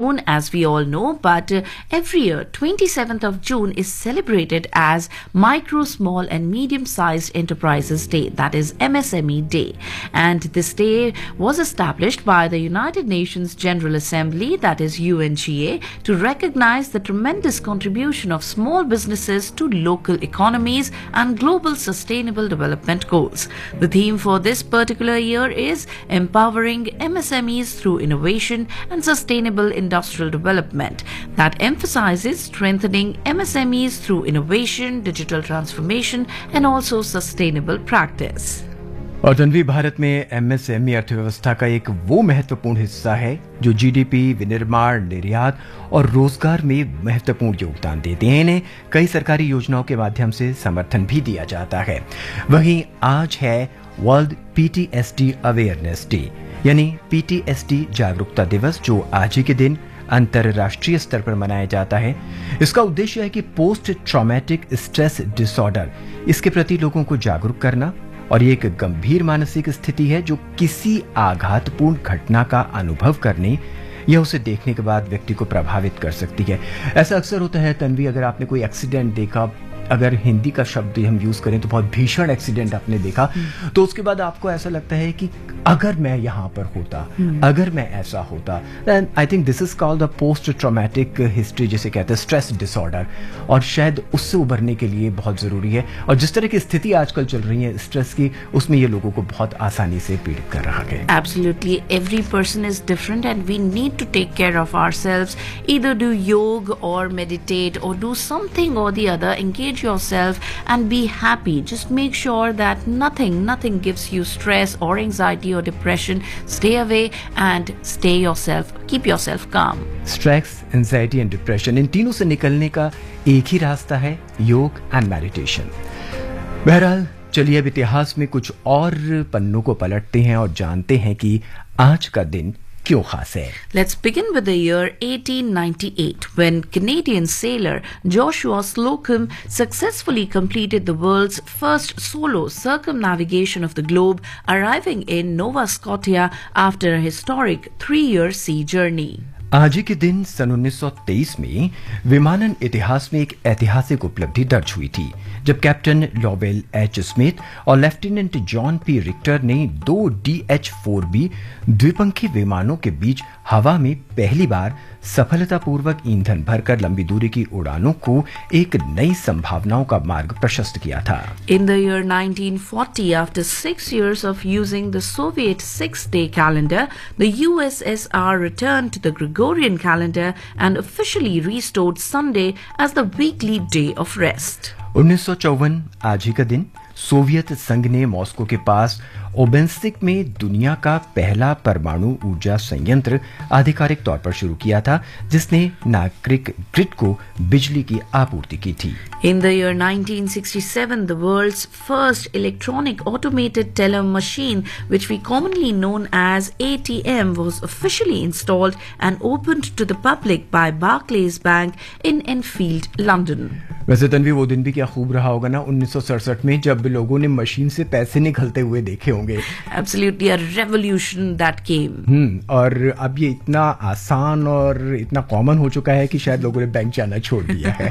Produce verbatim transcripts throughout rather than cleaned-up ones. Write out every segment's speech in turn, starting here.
June, as we all know, but uh, every year, twenty-seventh of June is celebrated as Micro, Small and Medium-Sized Enterprises Day, that is M S M E Day. And this day was established by the United Nations General Assembly, that is U N G A, to recognize the tremendous contribution of small businesses to local economies and global sustainable development goals. The theme for this particular year is Empowering M S M Es through Innovation and Sustainable Industrial Development, that emphasizes strengthening M S M Es through innovation, digital transformation and also sustainable practice. और तन्वी, भारत में MSME अर्थव्यवस्था का एक वो महत्वपूर्ण हिस्सा है जो जीडीपी, विनिर्माण, निर्यात और रोजगार में महत्वपूर्ण योगदान देते हैं। इन्हें कई सरकारी योजनाओं के माध्यम से समर्थन भी दिया जाता है। वहीं आज है वर्ल्ड पीटीएसडी अवेयरनेस डे, यानी पीटीएसडी जागरूकता दिवस, जो आज ही के दिन अंतरराष्ट्रीय स्तर पर मनाया जाता है। इसका उद्देश्य है कि पोस्ट ट्रॉमेटिक स्ट्रेस डिसऑर्डर, इसके प्रति लोगों को जागरूक करना, और ये एक गंभीर मानसिक स्थिति है जो किसी आघातपूर्ण घटना का अनुभव करने या उसे देखने के बाद व्यक्ति को प्रभावित कर सकती है। ऐसा अक्सर होता है तन्वी, अगर आपने कोई एक्सीडेंट देखा, अगर हिंदी का शब्द हम यूज करें तो बहुत भीषण एक्सीडेंट आपने देखा, तो उसके बाद आपको ऐसा लगता है कि अगर मैं यहां पर होता, अगर मैं ऐसा होता, then I think this is called the post traumatic history, जिसे कहते हैं स्ट्रेस डिसऑर्डर, और शायद उससे उभरने के लिए बहुत जरूरी है। और जिस तरह की स्थिति आजकल चल रही है स्ट्रेस की, उसमें ये लोगों को बहुत आसानी से पीड़ित कर रहा है। Absolutely, every person is different and we need to take care of ourselves. Either do yoga or meditate or do something or the other. Engage yourself and be happy. Just make sure that nothing nothing gives you stress or anxiety or depression. Stay away and stay yourself, keep yourself calm. Stress, anxiety and depression, इन तीनों से निकलने का एक ही रास्ता है, योग and meditation. बहरहाल, चलिए अब इतिहास में कुछ और पन्नों को पलटते हैं और जानते हैं कि आज का दिन क्यों खास है। Let's begin with the year eighteen ninety-eight, when Canadian sailor Joshua Slocum successfully completed the world's first solo circumnavigation of the globe, arriving in Nova Scotia after a historic three-year sea journey. आज ही के दिन सन उन्नीस सौ तेईस में विमानन इतिहास में एक ऐतिहासिक उपलब्धि दर्ज हुई थी, जब कैप्टन लॉवेल एच स्मिथ और लेफ्टिनेंट जॉन पी रिक्टर ने दो डी एच फोर बी द्विपंखी विमानों के बीच हवा में पहली बार सफलतापूर्वक ईंधन भरकर लंबी दूरी की उड़ानों को एक नई संभावनाओं का मार्ग प्रशस्त किया था। In the year nineteen forty, after six years of using the Soviet six-day calendar, the U S S R returned to the Gregorian calendar and officially restored Sunday as the weekly day of rest. उन्नीस सौ चौवन, आज ही का दिन, Soviet संघ ने Moscow के पास ओबेंस्तिक में दुनिया का पहला परमाणु ऊर्जा संयंत्र आधिकारिक तौर पर शुरू किया था, जिसने नागरिक ग्रिड को बिजली की आपूर्ति की थी। In the year nineteen sixty-seven, the world's first electronic automated teller machine, which we commonly known as A T M, was officially installed and opened to the public by Barclays Bank in Enfield, London. वैसे तन्वी, वो दिन भी क्या खूब रहा होगा ना उन्नीस सौ सड़सठ में, जब लोगों ने मशीन से पैसे निकलते हुए देखे होंगे। Absolutely, a revolution that came. हम्म और अब ये इतना आसान और इतना कॉमन हो चुका है कि शायद लोगों ने बैंक जाना छोड़ दिया है।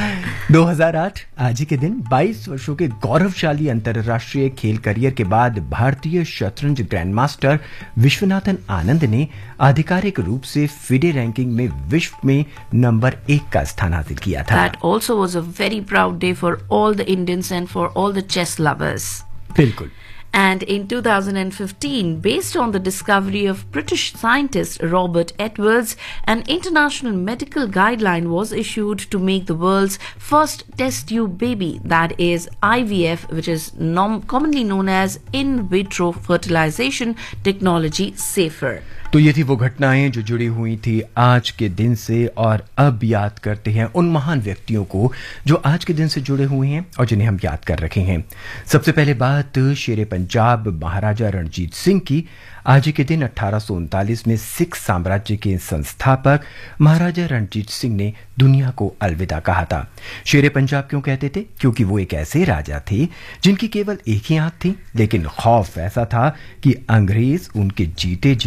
दो हज़ार आठ, आज ही के दिन, बाईस वर्षों के गौरवशाली अंतरराष्ट्रीय खेल करियर के बाद भारतीय शतरंज ग्रैंडमास्टर विश्वनाथन आनंद ने आधिकारिक रूप से फिडे रैंकिंग में विश्व में नंबर एक का स्थान हासिल किया था। That also was a very proud day for all the Indians and for all the chess lovers. बिल्कुल। And in two thousand fifteen, based on the discovery of British scientist Robert Edwards, an international medical guideline was issued to make the world's first test tube baby, that is I V F, which is nom- commonly known as in vitro fertilization technology, safer. तो ये थी वो घटनाएं जो जुड़ी हुई थी आज के दिन से, और अब याद करते हैं उन महान व्यक्तियों को जो आज के दिन से जुड़े हुए हैं और जिन्हें हम याद कर रखे हैं। सबसे पहले बात शेरे पंजाब महाराजा रणजीत सिंह की। आज ही के दिन अठारह सौ उनतालीस में सिख साम्राज्य के संस्थापक महाराजा रणजीत सिंह ने दुनिया को अलविदा कहा था। शेरे पंजाब क्यों कहते थे? क्योंकि वो एक ऐसे राजा थे जिनकी केवल एक ही आंख थी, लेकिन खौफ ऐसा था कि अंग्रेज उनके जीते जी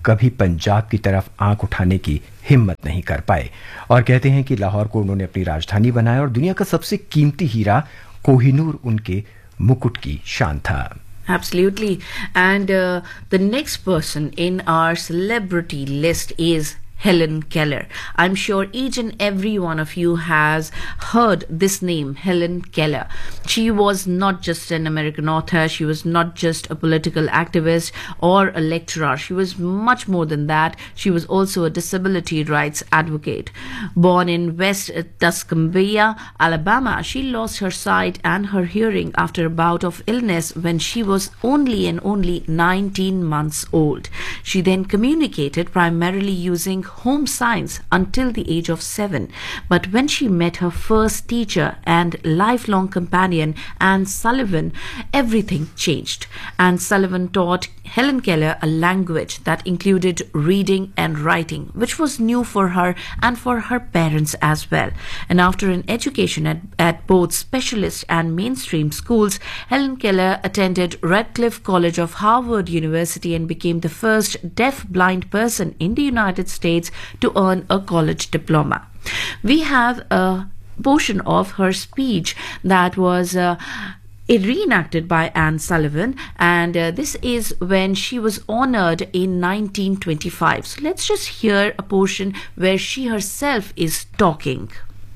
कभी पंजाब की तरफ आंख उठाने की हिम्मत नहीं कर पाए और कहते हैं कि लाहौर को उन्होंने अपनी राजधानी बनाया और दुनिया का सबसे कीमती हीरा कोहिनूर उनके मुकुट की शान था। Absolutely. And uh, the next person in our celebrity list is Helen Keller. I'm sure each and every one of you has heard this name, Helen Keller. She was not just an American author. She was not just a political activist or a lecturer. She was much more than that. She was also a disability rights advocate. Born in West Tuscumbia, Alabama, she lost her sight and her hearing after a bout of illness when she was only and only nineteen months old. She then communicated primarily using home science until the age of seven. But when she met her first teacher and lifelong companion, Anne Sullivan, everything changed. Anne Sullivan taught Helen Keller a language that included reading and writing, which was new for her and for her parents as well. And after an education at, at both specialist and mainstream schools, Helen Keller attended Radcliffe College of Harvard University and became the first deaf-blind person in the United States to earn a college diploma. We have a portion of her speech that was uh, reenacted by Anne Sullivan, and uh, this is when she was honored in nineteen twenty-five. So let's just hear a portion where she herself is talking.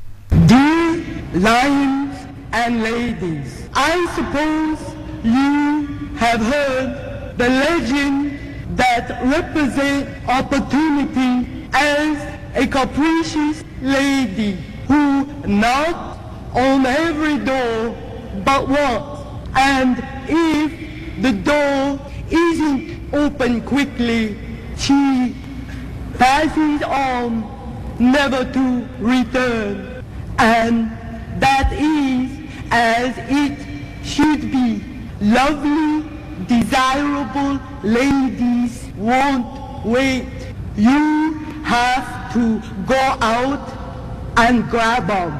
Dear lions and ladies, I suppose you have heard the legend that represent opportunity as a capricious lady who knocks on every door but once, and if the door isn't opened quickly, she passes on never to return, and that is as it should be. Lovely, desirable ladies won't wait. You have to go out and grab them.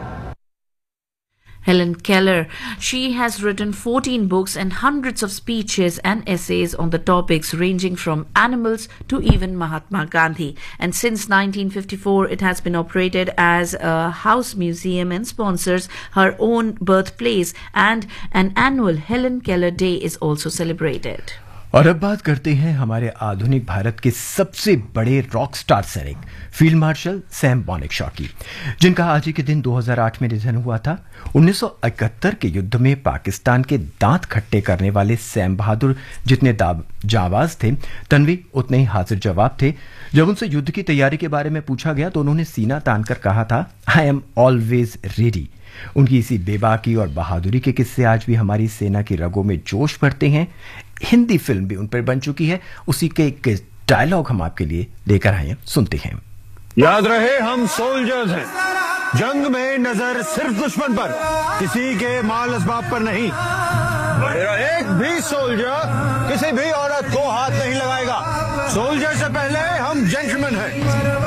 Helen Keller. She has written fourteen books and hundreds of speeches and essays on the topics ranging from animals to even Mahatma Gandhi. And since nineteen fifty-four, it has been operated as a house museum and sponsors her own birthplace, and an annual Helen Keller Day is also celebrated. और अब बात करते हैं हमारे आधुनिक भारत के सबसे बड़े रॉक स्टार सैनिक फील्ड मार्शल सैम बॉनिकशॉ की, जिनका आज ही के दिन दो हज़ार आठ में निधन हुआ था। उन्नीस सौ इकहत्तर के युद्ध में पाकिस्तान के दांत खट्टे करने वाले सैम बहादुर जितने जाबाज थे, तन्वी उतने ही हाजिर जवाब थे। जब उनसे युद्ध की तैयारी के बारे में पूछा गया तो उन्होंने सीना तानकर कहा था, आई एम ऑलवेज रेडी। उनकी इसी बेबाकी और बहादुरी के किस्से आज भी हमारी सेना की रगों में जोश भरते हैं। हिंदी फिल्म भी उन पर बन चुकी है। उसी के एक डायलॉग हम आपके लिए लेकर आए हैं, सुनते हैं। याद रहे, हम सोल्जर्स हैं। जंग में नजर सिर्फ दुश्मन पर, किसी के माल असबाब पर नहीं। मेरा एक भी सोल्जर किसी भी औरत को हाथ नहीं लगाएगा। सोल्जर से पहले हम जेंटलमैन हैं।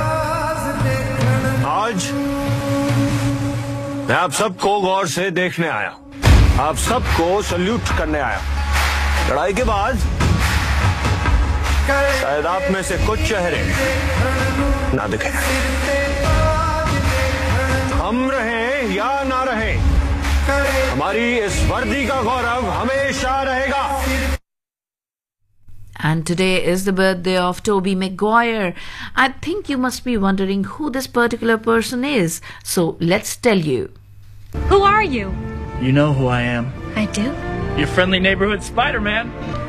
आज मैं आप सबको गौर से देखने आया, आप सबको सल्यूट करने आया। लड़ाई के बाद शायद आप में से कुछ चेहरे ना दिखे, हम रहें या ना रहें, हमारी इस वर्दी का गौरव हमेशा रहेगा। And today is the birthday of Tobey Maguire. I think you must be wondering who this particular person is. So let's tell you. Who are you? You know who I am. I do. Your friendly neighborhood Spider-Man.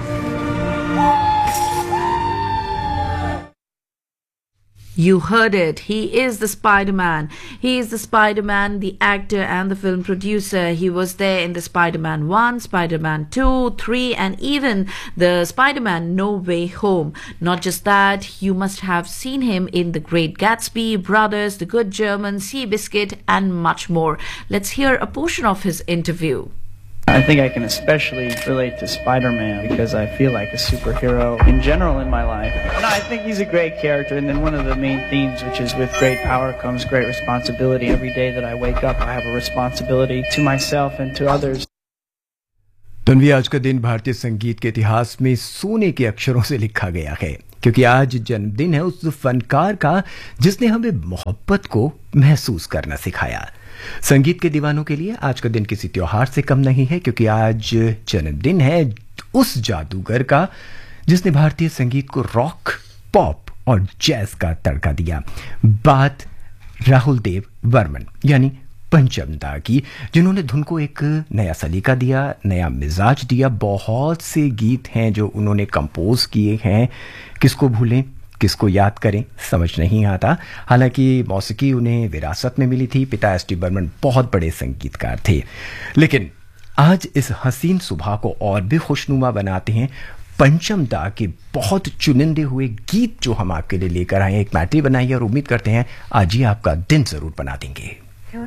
You heard it. He is the Spider-Man. He is the Spider-Man, the actor and the film producer. He was there in the Spider-Man one, Spider-Man two, three, and even the Spider-Man No Way Home. Not just that, you must have seen him in The Great Gatsby, Brothers, The Good German, Seabiscuit, and much more. Let's hear a portion of his interview. I think I can especially relate to Spider-Man because I feel like a superhero in general in my life. And I think he's a great character, and then one of the main themes, which is with great power comes great responsibility. Every day that I wake up, I have a responsibility to myself and to others. Tanvi, आज का दिन भारतीय संगीत के इतिहास में सोने के अक्षरों से लिखा गया है। क्योंकि आज जन्मदिन है उस फनकार का जिसने हमें मोहब्बत को महसूस करना सिखाया। संगीत के दीवानों के लिए आज का दिन किसी त्योहार से कम नहीं है, क्योंकि आज जन्मदिन है उस जादूगर का जिसने भारतीय संगीत को रॉक, पॉप और जैज का तड़का दिया। बात राहुल देव बर्मन यानी पंचम दा की, जिन्होंने धुन को एक नया सलीका दिया, नया मिजाज दिया। बहुत से गीत हैं जो उन्होंने कंपोज किए हैं, किसको भूलें किसको याद करें समझ नहीं आता। हालांकि मौसीकी उन्हें विरासत में मिली थी, पिता एस टी बर्मन बहुत बड़े संगीतकार थे। लेकिन आज इस हसीन सुबह को और भी खुशनुमा बनाते हैं पंचम दा के बहुत चुनिंदे हुए गीत जो हम आपके लिए लेकर आए। एक मैट्री बनाई और उम्मीद करते हैं आज ही आपका दिन जरूर बना देंगे।